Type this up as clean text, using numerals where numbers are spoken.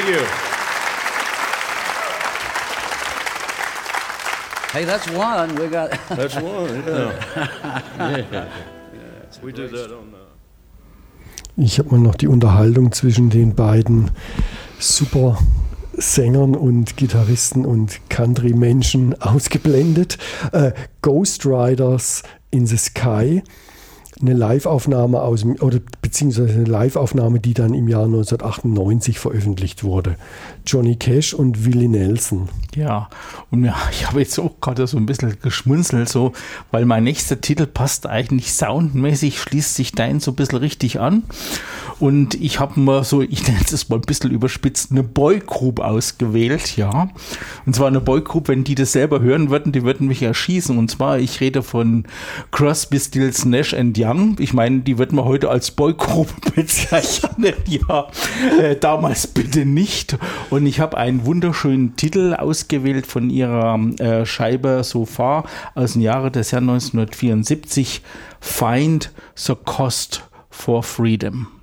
Thank you. Hey, that's one. We got. That's one. Yeah. We did that on. Ich habe mal noch die Unterhaltung zwischen den beiden super Sängern und Gitarristen und Country-Menschen ausgeblendet. Ghost Riders in the Sky, eine Live-Aufnahme beziehungsweise eine Live-Aufnahme, die dann im Jahr 1998 veröffentlicht wurde. Johnny Cash und Willie Nelson. Ja, und ja, ich habe jetzt auch gerade so ein bisschen geschmunzelt, so, weil mein nächster Titel passt eigentlich soundmäßig, schließt sich dein so ein bisschen richtig an. Und ich habe mal so, ich nenne es mal ein bisschen überspitzt, eine Boygroup ausgewählt, ja. Und zwar eine Boygroup, wenn die das selber hören würden, die würden mich erschießen. Und zwar, ich rede von Crosby, Stills, Nash & Young. Ich meine, die würden wir heute als Boygroup bezeichnen, ja. Damals bitte nicht. Und ich habe einen wunderschönen Titel ausgewählt von ihrer Scheibe So Far aus dem Jahre des Jahr 1974, Find the Cost for Freedom.